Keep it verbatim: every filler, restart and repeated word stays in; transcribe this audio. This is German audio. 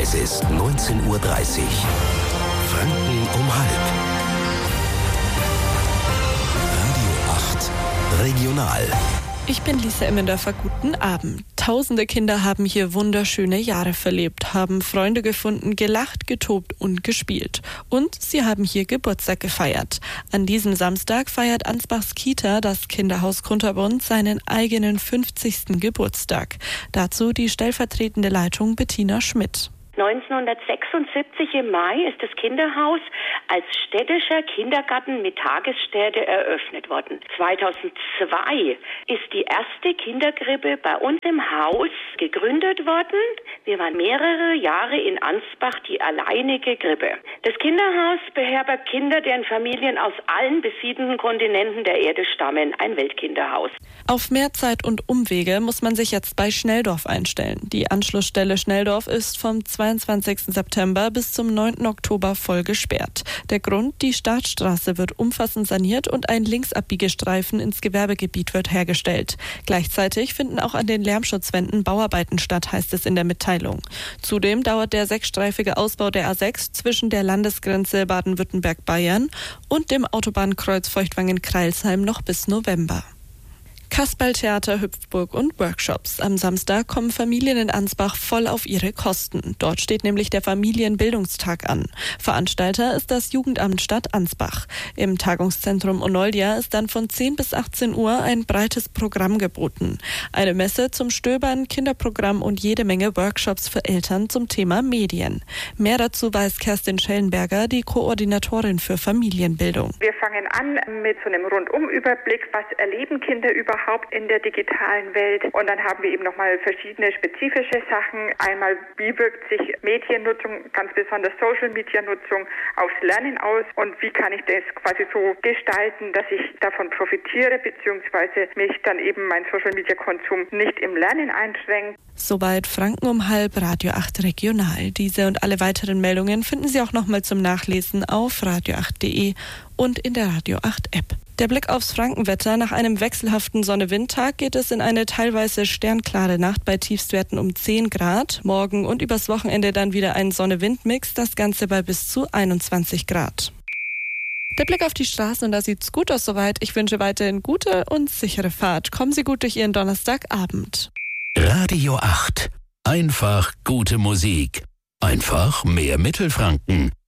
Es ist neunzehn Uhr dreißig. Franken um halb. Radio acht Regional. Ich bin Lisa Immendorfer, guten Abend. Tausende Kinder haben hier wunderschöne Jahre verlebt, haben Freunde gefunden, gelacht, getobt und gespielt. Und sie haben hier Geburtstag gefeiert. An diesem Samstag feiert Ansbachs Kita, das Kinderhaus Kunterbund, seinen eigenen fünfzigsten Geburtstag. Dazu die stellvertretende Leitung Bettina Schmidt. neunzehnhundertsechsundsiebzig im Mai ist das Kinderhaus als städtischer Kindergarten mit Tagesstätte eröffnet worden. zweitausendzwei ist die erste Kinderkrippe bei uns im Haus gegründet worden. Wir waren mehrere Jahre in Ansbach die alleinige Krippe. Das Kinderhaus beherbergt Kinder, deren Familien aus allen besiedelten Kontinenten der Erde stammen. Ein Weltkinderhaus. Auf mehr Zeit und Umwege muss man sich jetzt bei Schnelldorf einstellen. Die Anschlussstelle Schnelldorf ist vom zweiundzwanzigsten September bis zum neunten Oktober voll gesperrt. Der Grund: die Startstraße wird umfassend saniert und ein Linksabbiegestreifen ins Gewerbegebiet wird hergestellt. Gleichzeitig finden auch an den Lärmschutzwänden Bauarbeiten statt, heißt es in der Mitteilung. Zudem dauert der sechsstreifige Ausbau der A sechs zwischen der Landesgrenze Baden-Württemberg-Bayern und dem Autobahnkreuz Feuchtwangen-Crailsheim noch bis November. Kasperltheater, Hüpfburg und Workshops. Am Samstag kommen Familien in Ansbach voll auf ihre Kosten. Dort steht nämlich der Familienbildungstag an. Veranstalter ist das Jugendamt Stadt Ansbach. Im Tagungszentrum Onoldia ist dann von zehn bis achtzehn Uhr ein breites Programm geboten. Eine Messe zum Stöbern, Kinderprogramm und jede Menge Workshops für Eltern zum Thema Medien. Mehr dazu weiß Kerstin Schellenberger, die Koordinatorin für Familienbildung. Wir fangen an mit so einem Rundumüberblick, was erleben Kinder überhaupt in der digitalen Welt. Und dann haben wir eben nochmal verschiedene spezifische Sachen. Einmal, wie wirkt sich Mediennutzung, ganz besonders Social-Media-Nutzung, aufs Lernen aus und wie kann ich das quasi so gestalten, dass ich davon profitiere, beziehungsweise mich dann eben mein Social-Media-Konsum nicht im Lernen einschränkt. Soweit Franken um halb, Radio acht Regional. Diese und alle weiteren Meldungen finden Sie auch nochmal zum Nachlesen auf radio acht punkt de und in der Radio acht App. Der Blick aufs Frankenwetter: Nach einem wechselhaften Sonne-Wind-Tag geht es in eine teilweise sternklare Nacht bei Tiefstwerten um zehn Grad. Morgen und übers Wochenende dann wieder ein Sonne-Wind-Mix, das Ganze bei bis zu einundzwanzig Grad. Der Blick auf die Straßen, und da sieht's gut aus soweit. Ich wünsche weiterhin gute und sichere Fahrt. Kommen Sie gut durch Ihren Donnerstagabend. Radio acht. Einfach gute Musik. Einfach mehr Mittelfranken.